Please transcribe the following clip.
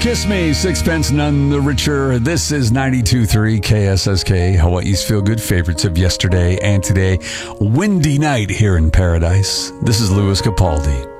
Kiss Me, Sixpence None the Richer. This is 92.3 KSSK, Hawaii's feel-good favorites of yesterday and today. Windy night here in Paradise. This is Louis Capaldi.